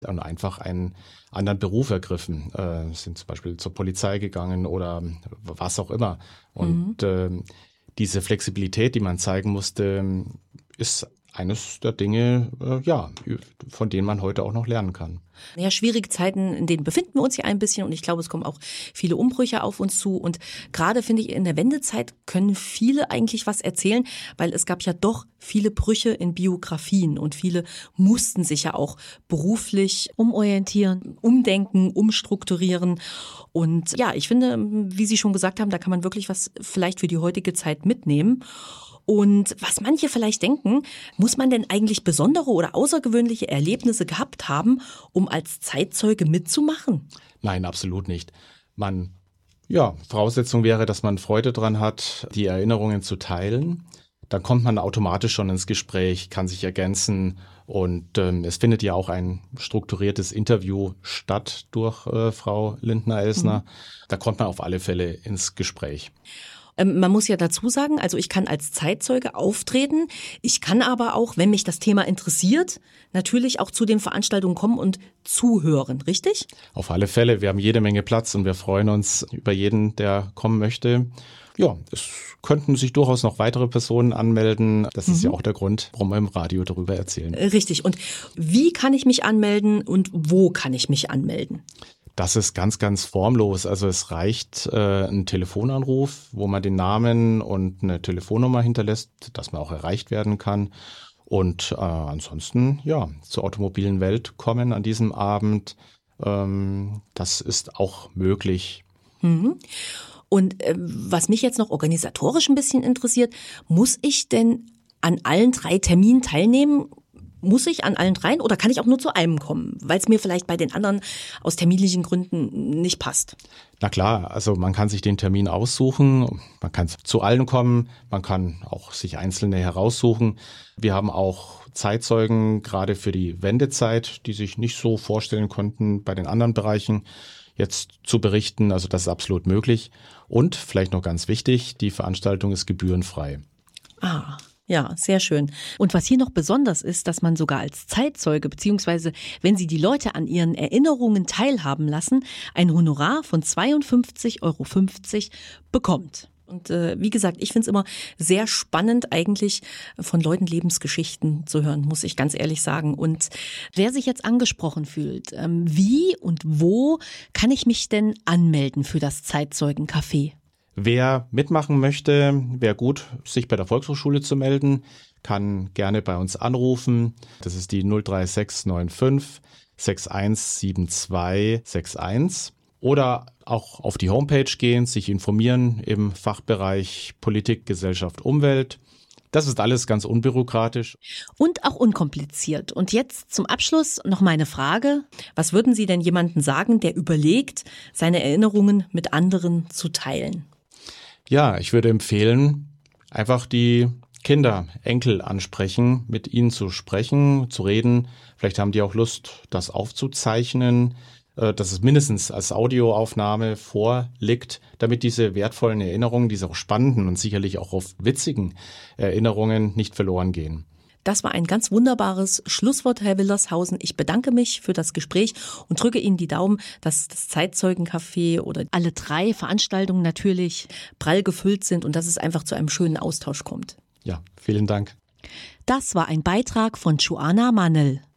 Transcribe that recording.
und einfach einen anderen Beruf ergriffen, sind zum Beispiel zur Polizei gegangen oder was auch immer. Und diese Flexibilität, die man zeigen musste, ist eines der Dinge, von denen man heute auch noch lernen kann. Ja, schwierige Zeiten, in denen befinden wir uns ja ein bisschen und ich glaube, es kommen auch viele Umbrüche auf uns zu und gerade finde ich, in der Wendezeit können viele eigentlich was erzählen, weil es gab ja doch viele Brüche in Biografien und viele mussten sich ja auch beruflich umorientieren, umdenken, umstrukturieren und ja, ich finde, wie Sie schon gesagt haben, da kann man wirklich was vielleicht für die heutige Zeit mitnehmen. Und was manche vielleicht denken, muss man denn eigentlich besondere oder außergewöhnliche Erlebnisse gehabt haben, um als Zeitzeuge mitzumachen? Nein, absolut nicht. Voraussetzung wäre, dass man Freude dran hat, die Erinnerungen zu teilen. Dann kommt man automatisch schon ins Gespräch, kann sich ergänzen und es findet ja auch ein strukturiertes Interview statt durch Frau Lindner-Elsner. Da kommt man auf alle Fälle ins Gespräch. Man muss ja dazu sagen, also ich kann als Zeitzeuge auftreten, ich kann aber auch, wenn mich das Thema interessiert, natürlich auch zu den Veranstaltungen kommen und zuhören, richtig? Auf alle Fälle, wir haben jede Menge Platz und wir freuen uns über jeden, der kommen möchte. Ja, es könnten sich durchaus noch weitere Personen anmelden. Das ist ja auch der Grund, warum wir im Radio darüber erzählen. Richtig. Und wie kann ich mich anmelden und wo kann ich mich anmelden? Das ist ganz, ganz formlos. Also es reicht ein Telefonanruf, wo man den Namen und eine Telefonnummer hinterlässt, dass man auch erreicht werden kann. Und ansonsten, zur automobilen Welt kommen an diesem Abend. Das ist auch möglich. Und was mich jetzt noch organisatorisch ein bisschen interessiert, muss ich denn an allen 3 Terminen teilnehmen? Muss ich an allen 3 oder kann ich auch nur zu einem kommen, weil es mir vielleicht bei den anderen aus terminlichen Gründen nicht passt? Na klar, also man kann sich den Termin aussuchen, man kann zu allen kommen, man kann auch sich einzelne heraussuchen. Wir haben auch Zeitzeugen, gerade für die Wendezeit, die sich nicht so vorstellen konnten, bei den anderen Bereichen jetzt zu berichten. Also das ist absolut möglich. Und vielleicht noch ganz wichtig, die Veranstaltung ist gebührenfrei. Ja, sehr schön. Und was hier noch besonders ist, dass man sogar als Zeitzeuge, beziehungsweise wenn Sie die Leute an ihren Erinnerungen teilhaben lassen, ein Honorar von 52,50 € bekommt. Und wie gesagt, ich finde es immer sehr spannend, eigentlich von Leuten Lebensgeschichten zu hören, muss ich ganz ehrlich sagen. Und wer sich jetzt angesprochen fühlt, wie und wo kann ich mich denn anmelden für das Zeitzeugencafé? Wer mitmachen möchte, wäre gut, sich bei der Volkshochschule zu melden, kann gerne bei uns anrufen. Das ist die 03695 617261 oder auch auf die Homepage gehen, sich informieren im Fachbereich Politik, Gesellschaft, Umwelt. Das ist alles ganz unbürokratisch. Und auch unkompliziert. Und jetzt zum Abschluss noch meine Frage. Was würden Sie denn jemandem sagen, der überlegt, seine Erinnerungen mit anderen zu teilen? Ja, ich würde empfehlen, einfach die Kinder, Enkel ansprechen, mit ihnen zu sprechen, zu reden. Vielleicht haben die auch Lust, das aufzuzeichnen, dass es mindestens als Audioaufnahme vorliegt, damit diese wertvollen Erinnerungen, diese auch spannenden und sicherlich auch oft witzigen Erinnerungen nicht verloren gehen. Das war ein ganz wunderbares Schlusswort, Herr Willershausen. Ich bedanke mich für das Gespräch und drücke Ihnen die Daumen, dass das Zeitzeugencafé oder alle 3 Veranstaltungen natürlich prall gefüllt sind und dass es einfach zu einem schönen Austausch kommt. Ja, vielen Dank. Das war ein Beitrag von Joanna Mannel.